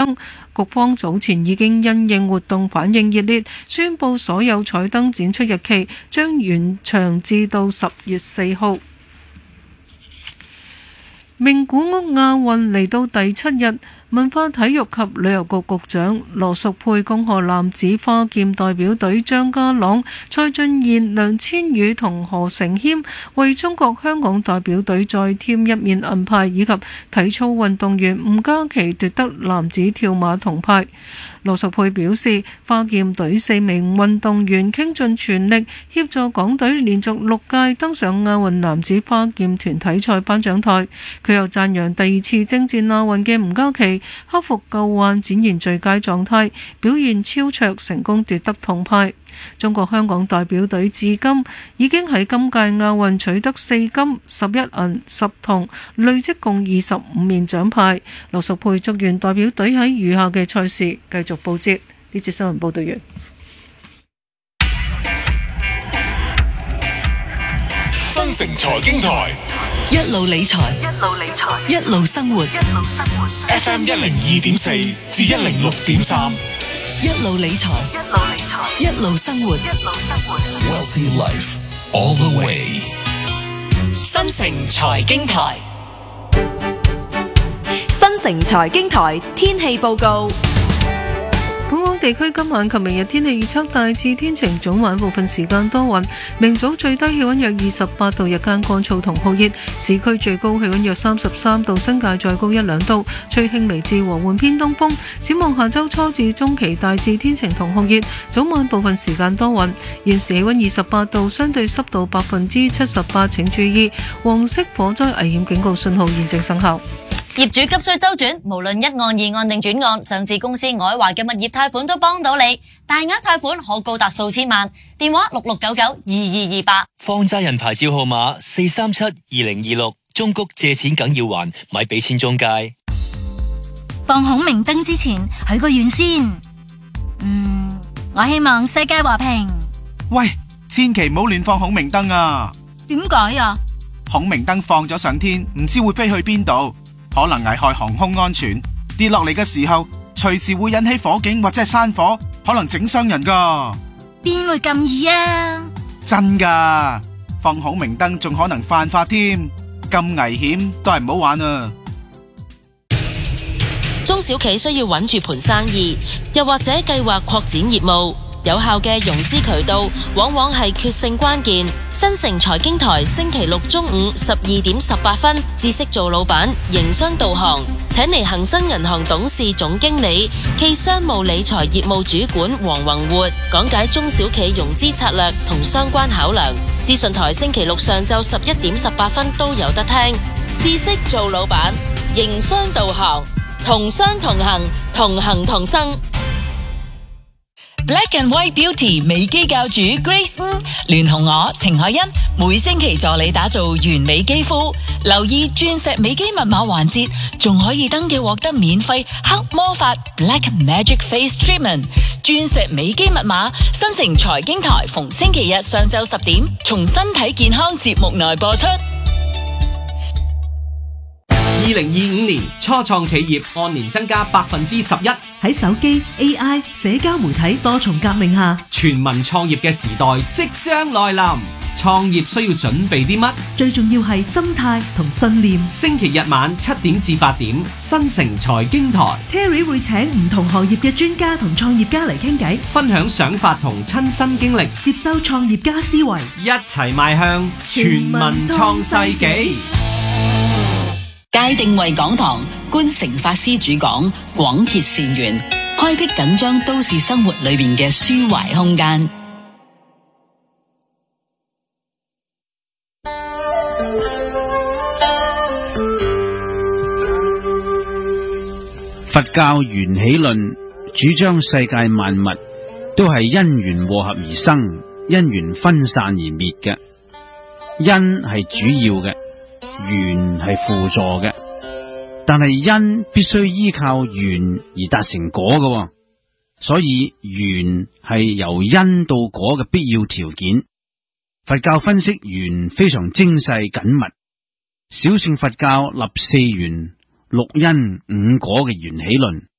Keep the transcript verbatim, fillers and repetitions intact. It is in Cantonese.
燈。局方早前已經因應活動反應熱烈，宣布所有彩燈展出日期將延長至到十月四號。名古屋亞運嚟到第七日，文化體育及旅遊局局長羅淑佩恭賀男子花劍代表隊張家朗、蔡俊彥、梁千羽同何成謙為中國香港代表隊再添一面銀牌，以及體操運動員吳嘉琪奪得男子跳馬銅牌。羅淑佩表示，花劍隊四名運動員傾盡全力協助港隊連續六屆登上亞運男子花劍團體賽頒獎台。佢又讚揚第二次征戰亞運嘅吳嘉琪克服舊患，展現最佳狀態，表現超卓，成功奪得銅牌。中國香港代表隊至今已經喺今屆亞運取得四金、十一銀、十銅，累積共二十五面獎牌。羅淑佩祝願代表隊喺餘下嘅賽事繼續報捷。呢節新聞報道完。 新城財經台， 一路理財，一路理財，一路生活，一路生活。 F M 一零二點四至一零六點三， 一路理財，一路理財，一路生活，一路生活。 Wealthy life all the way。 新城財經台， 新城財經台天氣報告。 本港地區今晚及明日天氣預測大致天晴，早晚部分時間多雲，明早最低氣溫約二十八度，日間乾燥同酷熱，市區最高氣溫約三十三度，新界再高一兩度，吹輕微至和緩偏東風。展望下周初至中期大致天晴同酷熱，早晚部分時間多雲。現時氣溫二十八度，相對濕度百分之七十八，請注意黃色火災危險警告信號現正生效。 業主急需周轉，無論一案、二案定轉案，上市公司愛華嘅物業貸款都幫到你，大額貸款可高達數千萬。電話六六九九二二二八。 放債人牌照號碼四三七二零二六，中谷借錢梗要還，咪俾錢中介。 放孔明燈之前許個願先。嗯，我希望世界和平。 喂，千祈唔好亂放孔明燈啊！ 點解啊？ 孔明燈放咗上天，唔知會飛去邊度。可能危害航空安全，跌落嚟嘅時候，隨時會引起火警或者係山火，可能整傷人噶。 邊會咁易啊？ 真噶，放孔明燈仲可能犯法添，咁危險都係唔好玩啊！ 中小企需要穩住盤生意，又或者計劃擴展業務，有效嘅融資渠道往往係決勝關鍵。新城財經台星期六中午十二點十八分，知識做老闆，營商導航，請嚟恒生銀行董事總經理暨商務理財業務主管黃宏活講解中小企融資策略同相關考量。資訊台星期六上晝十一點十八分都有得聽。知識做老闆，營商導航，同商同行，同行同生。 Black and White Beauty 美肌教主 Grace 嗯聯同我程海欣每星期助你打造完美肌膚，留意鑽石美肌密碼環節，仲可以登記獲得免費黑魔法 Black Magic Face Treatment 鑽石美肌密碼。新城財經台逢星期日上晝十點從身體健康節目內播出。 二零二五年初創企業按年增加百分之十一， 喺手機、A I、社交媒體多重革命下， 全民創業嘅時代即將來臨。創業需要準備啲乜？ 最重要係心態同信念。 星期日晚七點至八點，新城財經台 Terry 會請唔同行業嘅專家同創業家嚟傾偈， 分享想法同親身經歷， 接收創業家思維， 一齊邁向全民創世紀。 界定為講堂，觀誠法師主講，廣結善緣，開闢緊張都市生活裏面嘅抒懷空間。 佛教緣起論主張世界萬物都係因緣和合而生，因緣分散而滅嘅。因係主要嘅，緣係輔助嘅，但係因必須依靠緣而達成果嘅，所以緣係由因到果嘅必要條件。佛教分析緣非常精細緊密，小乘佛教立四緣六因五果嘅緣起論。